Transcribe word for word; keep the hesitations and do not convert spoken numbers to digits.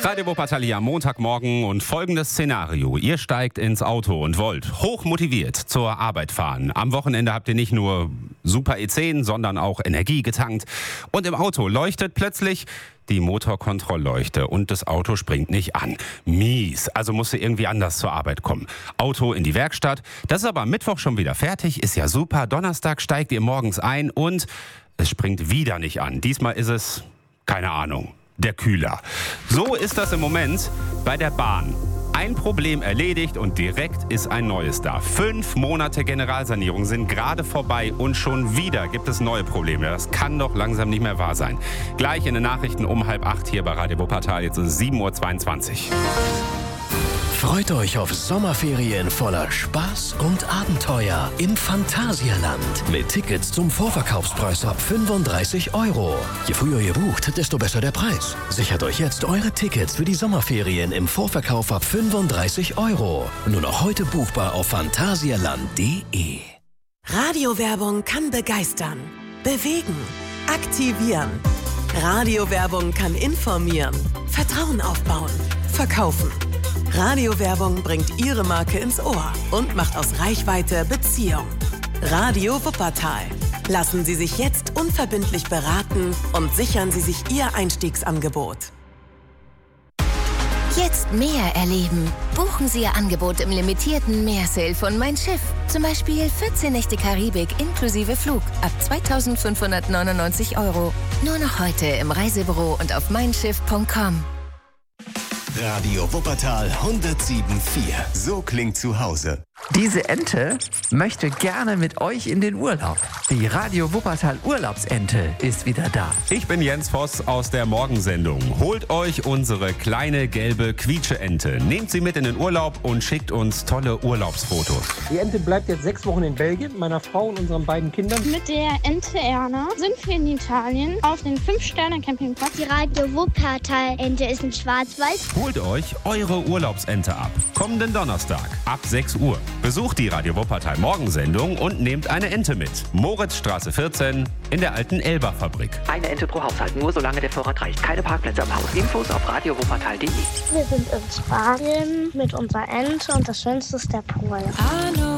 Radio Wuppertal hier am Montagmorgen und folgendes Szenario. Ihr steigt ins Auto und wollt hochmotiviert zur Arbeit fahren. Am Wochenende habt ihr nicht nur super E zehn, sondern auch Energie getankt. Und im Auto leuchtet plötzlich die Motorkontrollleuchte und das Auto springt nicht an. Mies, also musst du irgendwie anders zur Arbeit kommen. Auto in die Werkstatt, das ist aber am Mittwoch schon wieder fertig, ist ja super. Donnerstag steigt ihr morgens ein und es springt wieder nicht an. Diesmal ist es, keine Ahnung, der Kühler. So ist das im Moment bei der Bahn. Ein Problem erledigt und direkt ist ein neues da. Fünf Monate Generalsanierung sind gerade vorbei und schon wieder gibt es neue Probleme. Das kann doch langsam nicht mehr wahr sein. Gleich in den Nachrichten um halb acht hier bei Radio Wuppertal. Jetzt ist es sieben Uhr zweiundzwanzig. Freut euch auf Sommerferien voller Spaß und Abenteuer im Phantasialand. Mit Tickets zum Vorverkaufspreis ab fünfunddreißig Euro. Je früher ihr bucht, desto besser der Preis. Sichert euch jetzt eure Tickets für die Sommerferien im Vorverkauf ab fünfunddreißig Euro. Nur noch heute buchbar auf phantasialand punkt de. Radiowerbung kann begeistern, bewegen, aktivieren. Radiowerbung kann informieren, Vertrauen aufbauen, verkaufen. Radiowerbung bringt Ihre Marke ins Ohr und macht aus Reichweite Beziehung. Radio Wuppertal. Lassen Sie sich jetzt unverbindlich beraten und sichern Sie sich Ihr Einstiegsangebot. Jetzt mehr erleben. Buchen Sie Ihr Angebot im limitierten Meersale von Mein Schiff. Zum Beispiel vierzehn Nächte Karibik inklusive Flug ab zweitausendfünfhundertneunundneunzig Euro. Nur noch heute im Reisebüro und auf mein schiff punkt com. Radio Wuppertal hundertsieben Komma vier. So klingt zu Hause. Diese Ente möchte gerne mit euch in den Urlaub. Die Radio Wuppertal Urlaubsente ist wieder da. Ich bin Jens Voss aus der Morgensendung. Holt euch unsere kleine gelbe Quietsche-Ente. Nehmt sie mit in den Urlaub und schickt uns tolle Urlaubsfotos. Die Ente bleibt jetzt sechs Wochen in Belgien, mit meiner Frau und unseren beiden Kindern. Mit der Ente Erna sind wir in Italien auf den fünf-Sterne-Campingplatz. Die Radio Wuppertal-Ente ist in Schwarz-Weiß. Holt euch eure Urlaubsente ab. Kommenden Donnerstag ab sechs Uhr. Besucht die Radio Wuppertal Morgensendung und nehmt eine Ente mit. Moritzstraße vierzehn in der alten Elba-Fabrik. Eine Ente pro Haushalt, nur solange der Vorrat reicht. Keine Parkplätze am Haus. Infos auf radio wuppertal punkt de. Wir sind in Spanien mit unserer Ente und das Schönste ist der Pool. Hallo.